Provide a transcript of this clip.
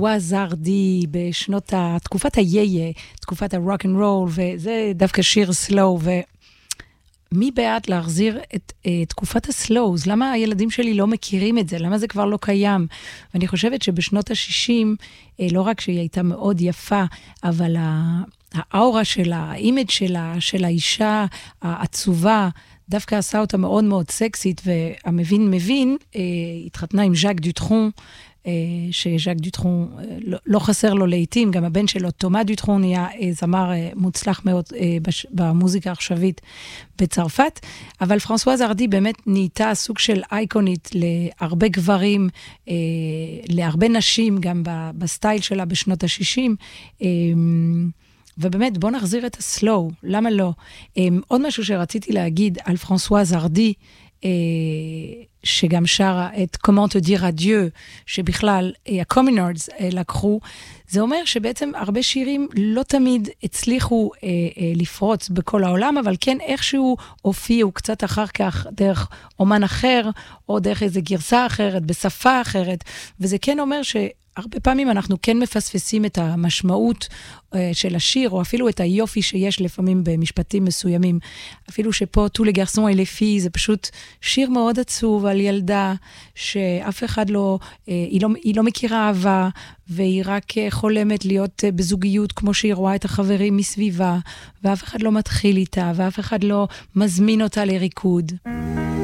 וזרדי בשנות תקופת היהיה, תקופת הרוק אנד רול, וזה דווקא שיר סלואו, מי בעד להחזיר את תקופת הסלואוז? למה הילדים שלי לא מכירים את זה? למה זה כבר לא קיים? ואני חושבת שבשנות ה-60, לא רק שהיא הייתה מאוד יפה, אבל האורה שלה, האימג' שלה, של האישה העצובה, דווקא עשה אותה מאוד מאוד סקסית, והמבין מבין, התחתנה עם ז'אק דוטרון, שז'אק דוטרון לא חסר לו לעתים, גם הבן שלו, תומא דוטרון, היה זמר מוצלח מאוד במוזיקה העכשווית בצרפת, אבל פרנסואז ארדי באמת נהייתה סוג של אייקונית להרבה גברים, להרבה נשים, גם בסטייל שלה בשנות ה-60, ובאמת בוא נחזיר את הסלואו, למה לא? עוד משהו שרציתי להגיד על פרנסואז ארדי, שגם שרה את Comment te dire adieu, שבכלל הקומינרדס לקחו, זה אומר שבעצם הרבה שירים לא תמיד הצליחו לפרוץ בכל העולם, אבל כן איכשהו הופיעו קצת אחר כך דרך אומן אחר, או דרך איזו גרסה אחרת, בשפה אחרת, וזה כן אומר הרבה פעמים אנחנו כן מפספסים את המשמעות של השיר, או אפילו את היופי שיש לפעמים במשפטים מסוימים. אפילו שפה, tous les garçons et les filles, זה פשוט שיר מאוד עצוב על ילדה, שאף אחד לא, היא לא מכירה אהבה, והיא רק חולמת להיות בזוגיות, כמו שהיא רואה את החברים מסביבה, ואף אחד לא מתחיל איתה, ואף אחד לא מזמין אותה לריקוד.